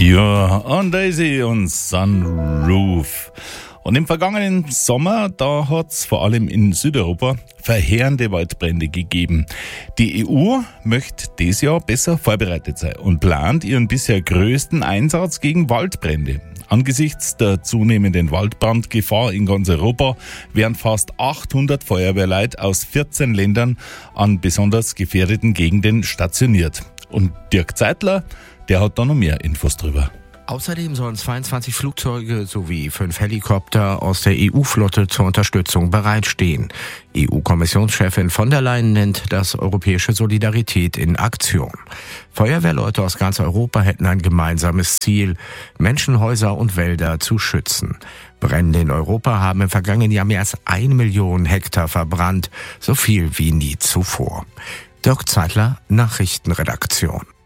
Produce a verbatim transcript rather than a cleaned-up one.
Ja, on Daisy und Sunroof. Und im vergangenen Sommer, da hat's vor allem in Südeuropa verheerende Waldbrände gegeben. Die E U möchte dieses Jahr besser vorbereitet sein und plant ihren bisher größten Einsatz gegen Waldbrände. Angesichts der zunehmenden Waldbrandgefahr in ganz Europa werden fast achthundert Feuerwehrleute aus vierzehn Ländern an besonders gefährdeten Gegenden stationiert. Und Dirk Zeitler, der hat da noch mehr Infos drüber. Außerdem sollen zweiundzwanzig Flugzeuge sowie fünf Helikopter aus der E U-Flotte zur Unterstützung bereitstehen. E U-Kommissionschefin von der Leyen nennt das europäische Solidarität in Aktion. Feuerwehrleute aus ganz Europa hätten ein gemeinsames Ziel, Menschen, Häuser und Wälder zu schützen. Brände in Europa haben im vergangenen Jahr mehr als eine Million Hektar verbrannt, so viel wie nie zuvor. Dirk Zeitler, Nachrichtenredaktion.